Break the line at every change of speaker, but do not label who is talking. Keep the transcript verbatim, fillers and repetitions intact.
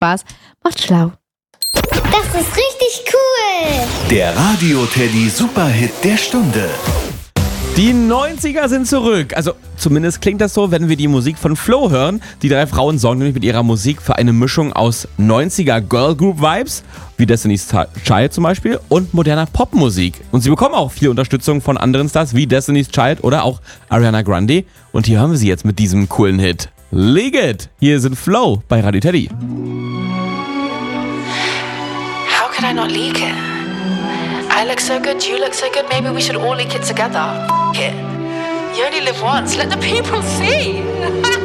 Spaß, macht schlau.
Das ist richtig cool.
Der Radio-Teddy Superhit der Stunde.
Die neunziger sind zurück. Also zumindest klingt das so, wenn wir die Musik von Flo hören. Die drei Frauen sorgen nämlich mit ihrer Musik für eine Mischung aus neunziger Girl Group Vibes, wie Destiny's Child zum Beispiel, und moderner Popmusik. Und sie bekommen auch viel Unterstützung von anderen Stars wie Destiny's Child oder auch Ariana Grande. Und hier hören wir sie jetzt mit diesem coolen Hit. League It! Hier sind Flo bei Radio Teddy.
How could I not leak it? I look so good, you look so good, maybe we should all leak it together. F*** it. You only live once, let the people see.